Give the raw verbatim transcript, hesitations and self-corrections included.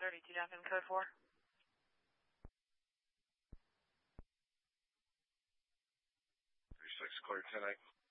thirty-two down in code four. thirty-six, clear ten eight.